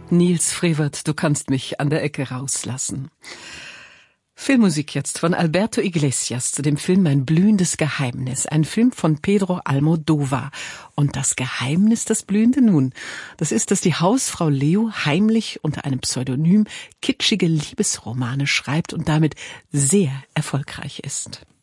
Nils Frevert, du kannst mich an der Ecke rauslassen. Filmmusik jetzt von Alberto Iglesias zu dem Film Mein blühendes Geheimnis. Ein Film von Pedro Almodóvar. Und das Geheimnis, das Blühende nun, das ist, dass die Hausfrau Leo heimlich unter einem Pseudonym kitschige Liebesromane schreibt und damit sehr erfolgreich ist.